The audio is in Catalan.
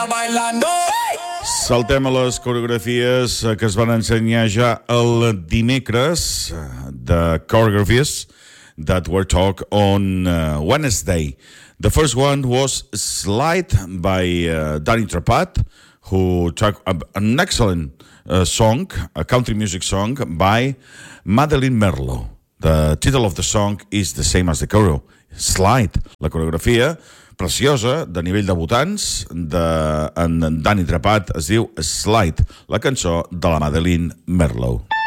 Saltem a les coreografies que es van ensenyar ja el dimecres, the choreographies that were taught on Wednesday. The first one was Slide by Danny Trepat, who took an excellent song, a country music song by Madeline Merlo. The title of the song is the same as the choreo, Slide. La coreografia preciosa, de nivell de votants, en Danny Trepat, es diu Slide, la cançó de la Madeline Merlo.